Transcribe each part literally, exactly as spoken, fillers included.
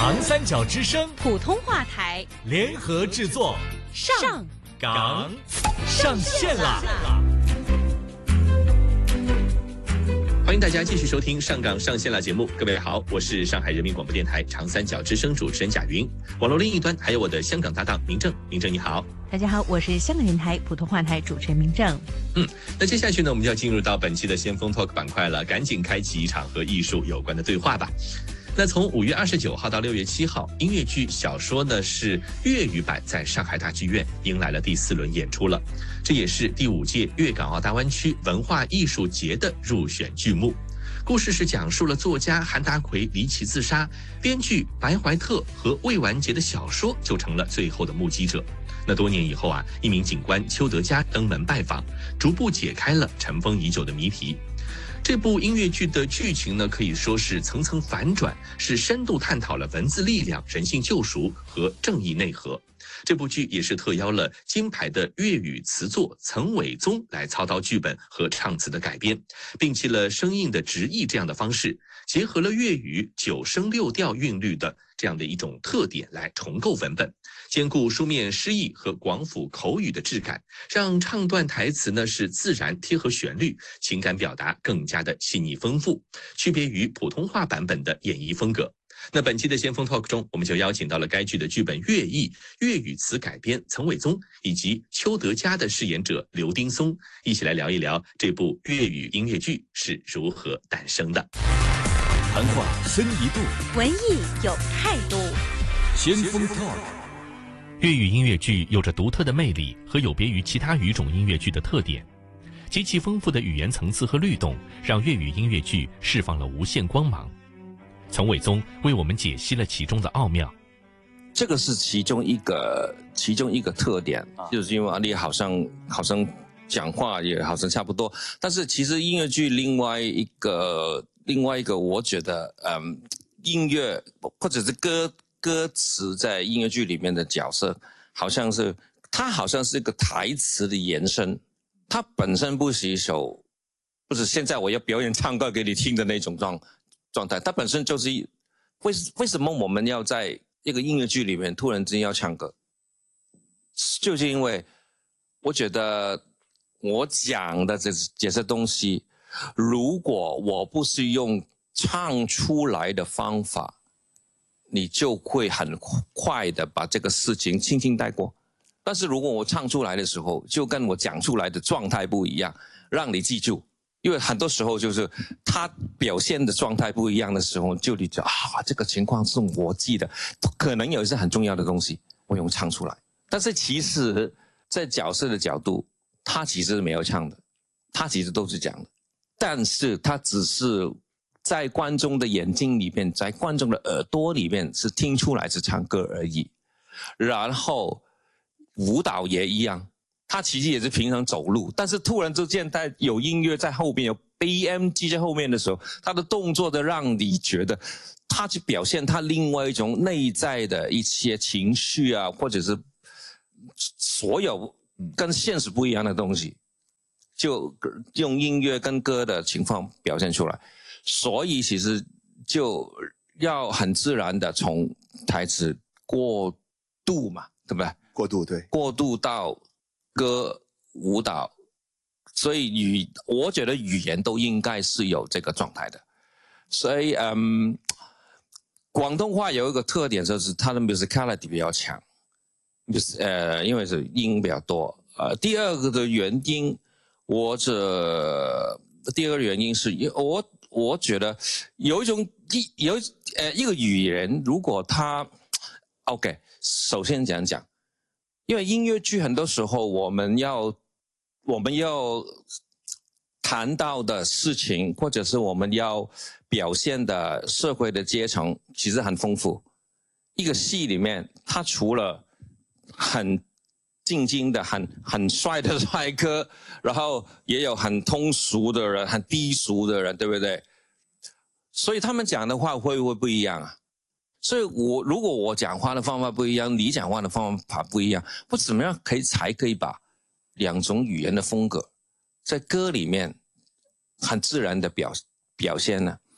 长三角之声普通话台联合制作， 上岗上线啦！ 欢迎大家继续收听《上岗上线啦》节目。各位好，我是上海人民广播电台长三角之声主持人贾云。网络另一端还有我的香港搭档明正，明正你好。 大家好，我是香港电台普通话台主持人明正。 嗯，那接下去呢，我们就要进入到本期的先锋 Talk 板块了，赶紧开启一场和艺术有关的对话吧。那从五月二十九号到六月七号，音乐剧小说呢是粤语版在上海大剧院迎来了第四轮演出了，这也是第五届粤港澳大湾区文化艺术节的入选剧目。故事是讲述了作家韩达奎离奇自杀，编剧白怀特和未完结的小说就成了最后的目击者。那多年以后啊，一名警官邱德嘉登门拜访，逐步解开了尘封已久的谜题。这部音乐剧的剧情呢，可以说是层层反转，是深度探讨了文字力量、人性救赎和正义内核。这部剧也是特邀了金牌的粤语词作岑伟宗来操刀剧本和唱词的改编，摒弃了生硬的直译这样的方式，结合了粤语九声六调韵律的这样的一种特点来重构文本，兼顾书面诗意和广府口语的质感，让唱段台词呢是自然贴合旋律，情感表达更加的细腻丰富，区别于普通话版本的演绎风格。那本期的先锋 Talk 中，我们就邀请到了该剧的剧本粤译、粤语词改编岑伟宗以及邱德嘉的饰演者刘丁松，一起来聊一聊这部粤语音乐剧是如何诞生的。 谈话深一度， 文艺有态度， 先锋 Talk。 粤语音乐剧有着独特的魅力和有别于其他语种音乐剧的特点，极其丰富的语言层次和律动，让粤语音乐剧释放了无限光芒。岑伟宗为我们解析了其中的奥妙。 这个是其中一个其中一个特点，就是因为阿丽好像好像讲话也好像差不多，但是其实音乐剧另外一个另外一个，我觉得，嗯，音乐或者是歌歌词在音乐剧里面的角色，好像是它好像是一个台词的延伸，它本身不是一首，不是现在我要表演唱歌给你听的那种状状态，它本身就是为为什么我们要在一个音乐剧里面突然之间要唱歌，就是因为我觉得我讲的这这些东西，如果我不是用唱出来的方法，你就会很快的把这个事情轻轻带过。但是如果我唱出来的时候，就跟我讲出来的状态不一样，让你记住。因为很多时候就是他表现的状态不一样的时候，就你就啊，这个情况是我记得，可能有一些很重要的东西，我用唱出来。但是其实，在角色的角度，他其实是没有唱的，他其实都是讲的，但是他只是在观众的眼睛里面，在观众的耳朵里面是听出来是唱歌而已。然后舞蹈也一样。他其实也是平常走路，但是突然之间他有音乐在后面，有 B M G 在后面的时候，他的动作的让你觉得他去表现他另外一种内在的一些情绪啊，或者是所有跟现实不一样的东西，就用音乐跟歌的情况表现出来。所以其实就要很自然的从台词过渡嘛，对不对？ 过渡，对， 过渡到歌舞蹈，所以语我觉得语言都应该是有这个状态的。所以嗯，广东话有一个特点，就是它的 musicality 比较强，呃，因为是音比较多。呃，第二个的原因，我这第二个原因是我我觉得有一种一有呃一个语言，如果它 OK， 首先讲讲。因为音乐剧很多时候我们要我们要谈到的事情，或者是我们要表现的社会的阶层其实很丰富。一个戏里面，他除了很静静的很很帅的帅哥，然后也有很通俗的人，很低俗的人，对不对？所以他们讲的话会不会不一样啊？所以我如果我讲话的方法不一样，你讲话的方法不一样，我怎么样可以才可以把两种语言的风格在歌里面很自然的表表现呢？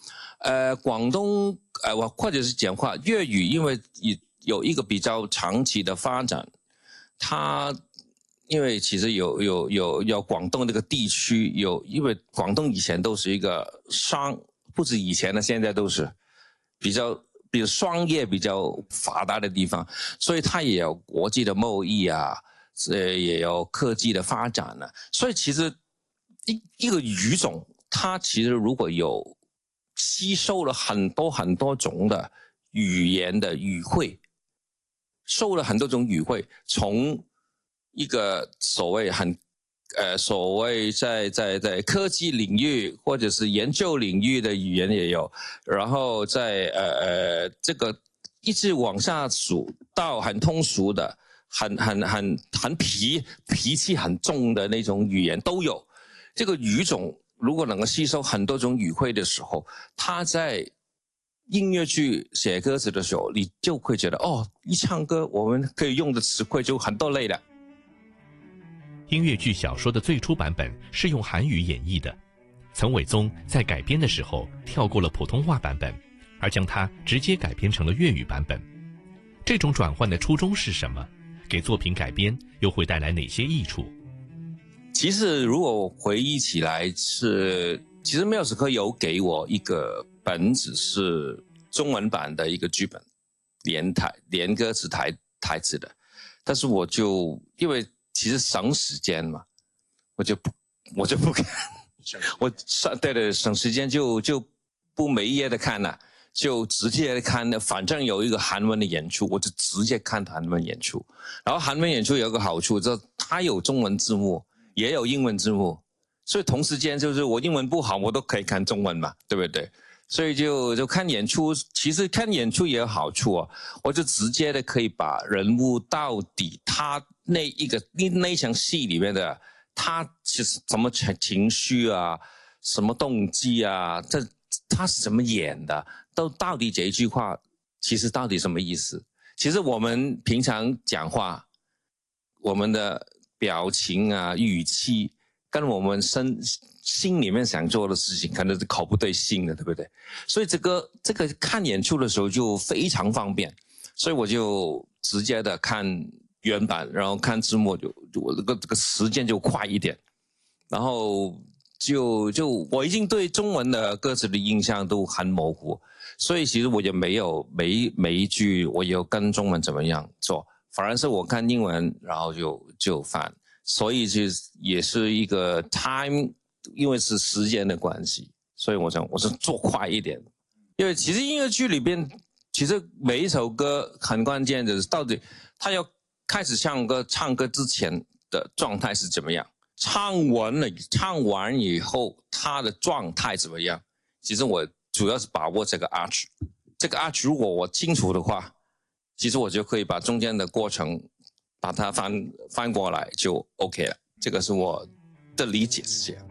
呃，广东呃，或者是讲话粤语，因为有一个比较长期的发展，它因为其实有有有有广东这个地区有，因为广东以前都是一个商，不止以前的，现在都是比较比如商业比较发达的地方，所以它也有国际的贸易啊，呃，也有科技的发展啊，所以其实一一个语种，它其实如果有吸收了很多很多种的语言的语汇，受了很多种语汇，从一个所谓很呃所谓在在在科技领域或者是研究领域的语言也有，然后在呃呃这个一直往下数到很通俗的、很很很很脾脾气很重的那种语言都有。这个语种如果能够吸收很多种语汇的时候，它在音乐剧写歌词的时候，你就会觉得哦，一唱歌我们可以用的词汇就很多类了。 音乐剧小说的最初版本是用韩语演绎的，岑伟宗在改编的时候跳过了普通话版本，而将它直接改编成了粤语版本。这种转换的初衷是什么？给作品改编又会带来哪些益处？ 其实如果回忆起来是，其实缪斯科有给我一个本子是中文版的一个剧本，连台连歌词台台词的，但是我就因为其实省时间嘛，我就不我就不看，我对对省时间就就不每一页的看了，就直接看的，反正有一个韩文的演出，我就直接看韩文演出。然后韩文演出有一个好处，就是它有中文字幕，也有英文字幕，所以同时间就是我英文不好，我都可以看中文嘛，对不对？所以就就看演出，其实看演出也有好处哦，我就直接的可以把人物到底他那一个那那一场戏里面的他其实什么情绪啊，什么动机啊，这他是怎么演的，都到底这一句话其实到底什么意思？其实我们平常讲话，我们的表情啊、语气，跟我们身心里面想做的事情，可能是口不对心的，对不对？所以这个这个看演出的时候就非常方便，所以我就直接的看原版，然后看字幕就，就我这个这个时间就快一点，然后就就我已经对中文的歌词的印象都很模糊，所以其实我也没有每每一句我有跟中文怎么样做，反而是我看英文，然后就就翻，所以就也是一个 time， 因为是时间的关系，所以我想我是做快一点，因为其实音乐剧里边，其实每一首歌很关键的是到底他要开始唱歌，唱歌之前的状态是怎么样？唱完了，唱完以后他的状态怎么样？其实我主要是把握这个 arch， 这个 arch 如果我清楚的话，其实我就可以把中间的过程把它翻翻过来就 OK 了。这个是我的理解是这样。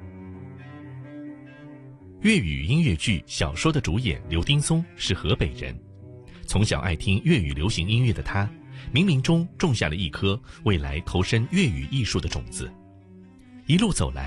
粤语音乐剧小说的主演刘丁松是河北人，从小爱听粤语流行音乐的他，冥冥中种下了一颗未来投身粤语艺术的种子。一路走来，